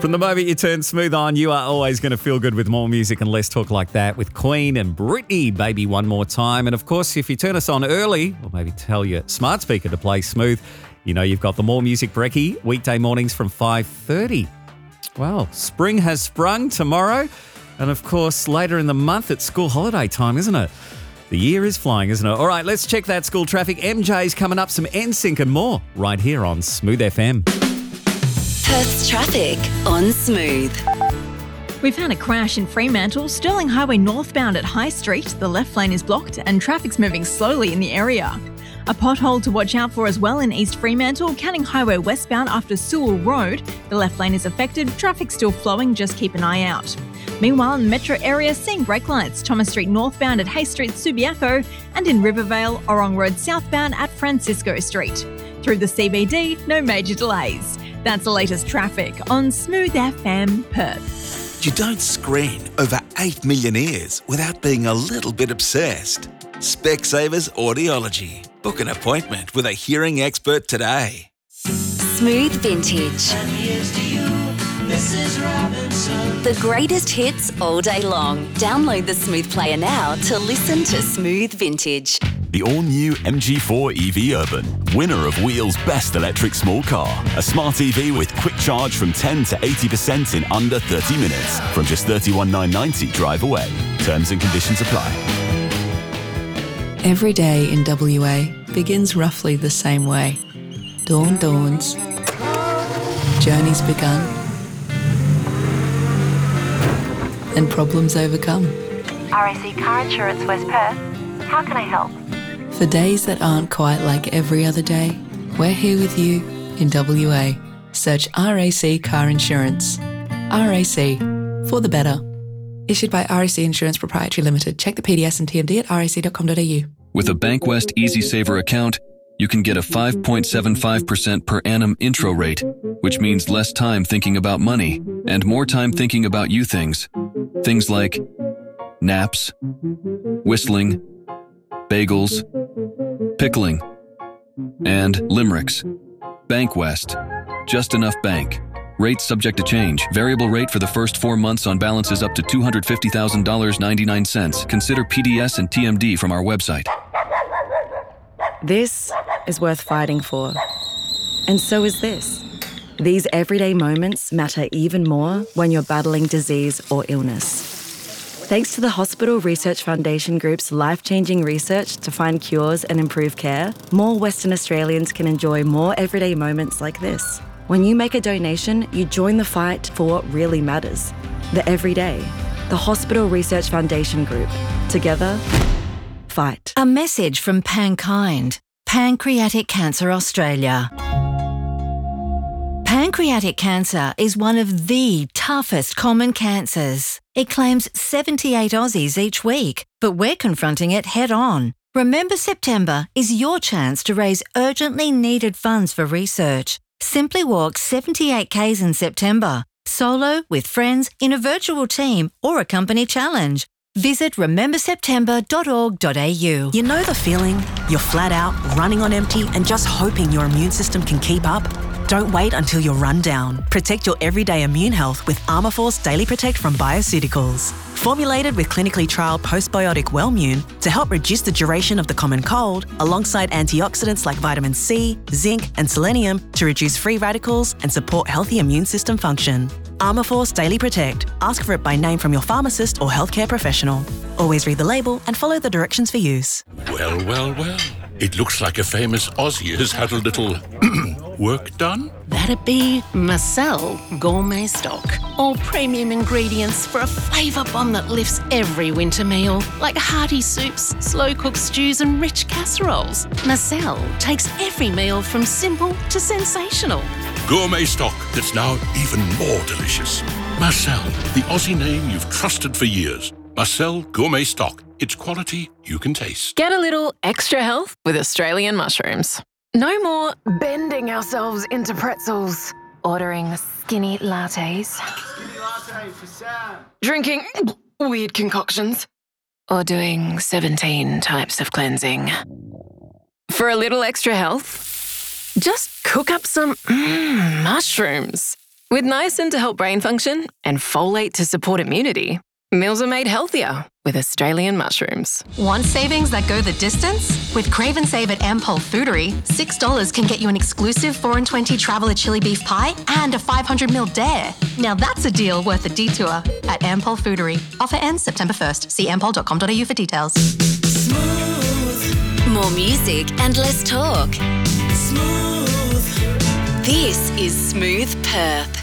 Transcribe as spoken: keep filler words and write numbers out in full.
From the moment you turn smooth on, you are always going to feel good with more music and less talk like that with Queen and Britney, Baby One More Time. And of course, if you turn us on early, or maybe tell your smart speaker to play smooth, you know you've got the More Music Brekkie, weekday mornings from five thirty. Well, spring has sprung tomorrow. And of course, later in the month, it's school holiday time, isn't it? The year is flying, isn't it? All right, let's check that school traffic. M J's coming up, some N Sync and more right here on Smooth F M. Perth's traffic on Smooth. We've had a crash in Fremantle, Stirling Highway northbound at High Street. The left lane is blocked and traffic's moving slowly in the area. A pothole to watch out for as well in East Fremantle, Canning Highway westbound after Sewell Road. The left lane is affected, traffic still flowing, just keep an eye out. Meanwhile, in the metro area, seeing brake lights, Thomas Street northbound at Hay Street, Subiaco, and in Rivervale, Orong Road southbound at Francisco Street. Through the C B D, no major delays. That's the latest traffic on Smooth F M Perth. You don't screen over eight million ears without being a little bit obsessed. Specsavers Audiology. Book an appointment with a hearing expert today. Smooth Vintage. And here's to you, Missus Robinson. The greatest hits all day long. Download the Smooth Player now to listen to Smooth Vintage. The all-new M G four E V Urban, winner of Wheel's Best Electric Small Car. A smart E V with quick charge from ten to eighty percent in under thirty minutes. From just thirty-one thousand nine hundred ninety drive away. Terms and conditions apply. Every day in W A begins roughly the same way. Dawn dawns. Journey's begun. And problems overcome. R A C Car Insurance West Perth. How can I help? For days that aren't quite like every other day, we're here with you in W A. Search R A C Car Insurance. R A C, for the better. Issued by R A C Insurance Proprietary Limited. Check the P D S and T M D at r a c dot com dot a u. With a Bankwest EasySaver account, you can get a five point seven five percent per annum intro rate, which means less time thinking about money and more time thinking about you things. Things like naps, whistling, bagels, pickling, and limericks. Bankwest. Just enough bank. Rates subject to change. Variable rate for the first four months on balances up to two hundred fifty thousand dollars and ninety-nine cents. Consider P D S and T M D from our website. This is worth fighting for. And so is this. These everyday moments matter even more when you're battling disease or illness. Thanks to the Hospital Research Foundation Group's life-changing research to find cures and improve care, more Western Australians can enjoy more everyday moments like this. When you make a donation, you join the fight for what really matters. The everyday. The Hospital Research Foundation Group. Together, fight. A message from Pankind, Pancreatic Cancer Australia. Pancreatic cancer is one of the toughest common cancers. It claims seventy-eight Aussies each week, but we're confronting it head on. Remember September is your chance to raise urgently needed funds for research. Simply walk seventy-eight kays in September, solo, with friends, in a virtual team, or a company challenge. Visit remember september dot org dot a u. You know the feeling? You're flat out, running on empty, and just hoping your immune system can keep up? Don't wait until you're run down. Protect your everyday immune health with Armourforce Daily Protect from Bioceuticals. Formulated with clinically trialled postbiotic Wellmune to help reduce the duration of the common cold, alongside antioxidants like vitamin C, zinc, and selenium to reduce free radicals and support healthy immune system function. Armourforce Daily Protect. Ask for it by name from your pharmacist or healthcare professional. Always read the label and follow the directions for use. Well, well, well. It looks like a famous Aussie has had a little work done. That'd be Marcel Gourmet Stock. All premium ingredients for a flavour bomb that lifts every winter meal, like hearty soups, slow-cooked stews and rich casseroles. Marcel takes every meal from simple to sensational. Gourmet stock that's now even more delicious. Marcel, the Aussie name you've trusted for years. Marcel Gourmet Stock. It's quality you can taste. Get a little extra health with Australian mushrooms. No more bending ourselves into pretzels. Ordering skinny lattes. Skinny latte for Sam. Drinking weird concoctions. Or doing seventeen types of cleansing. For a little extra health, just cook up some mm, mushrooms. With niacin to help brain function and folate to support immunity, meals are made healthier with Australian mushrooms. Want savings that go the distance? With Crave and Save at Ampol Foodery, six dollars can get you an exclusive four and twenty Traveller chili beef pie and a five hundred milliliter dare. Now that's a deal worth a detour at Ampol Foodery. Offer ends September first. See ampol dot com dot a u for details. Smooth. More music and less talk. Smooth. This is Smooth Perth.